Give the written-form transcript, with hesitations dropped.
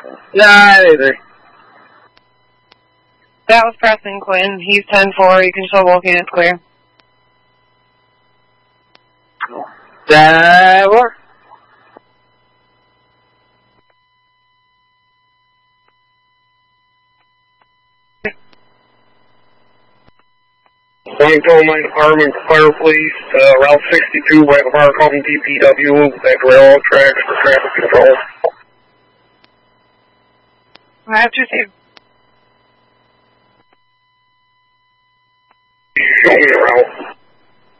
Not either. That was Preston Quinn. He's 10-4. You can show walking, it's clear. That works. Plainfield Mine Department, Fire Police, Route 62, by the fire calling DPW, at railroad tracks for traffic control. I have to see. Show me around.